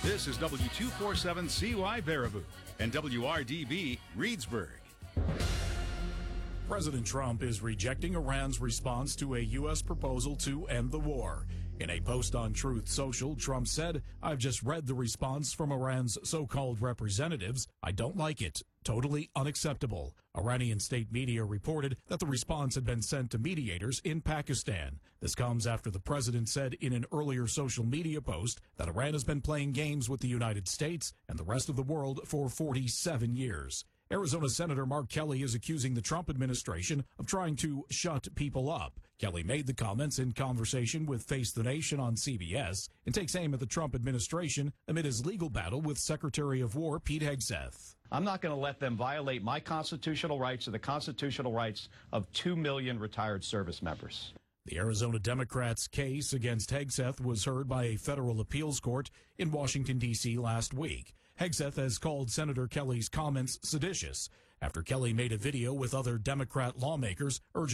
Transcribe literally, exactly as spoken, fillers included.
This is W two forty-seven C Y Baraboo and W R D B Reedsburg. President Trump is rejecting Iran's response to a U S proposal to end the war. In a post on Truth Social, Trump said, "I've just read the response from Iran's so-called representatives. I don't like it. Totally unacceptable." Iranian state media reported that the response had been sent to mediators in Pakistan. This comes after the president said in an earlier social media post that Iran has been playing games with the United States and the rest of the world for forty-seven years. Arizona Senator Mark Kelly is accusing the Trump administration of trying to shut people up. Kelly made the comments in conversation with Face the Nation on C B S and takes aim at the Trump administration amid his legal battle with Secretary of War Pete Hegseth. I'm not going to let them violate my constitutional rights or the constitutional rights of two million retired service members. The Arizona Democrats' case against Hegseth was heard by a federal appeals court in Washington, D C last week. Hegseth has called Senator Kelly's comments seditious after Kelly made a video with other Democrat lawmakers urging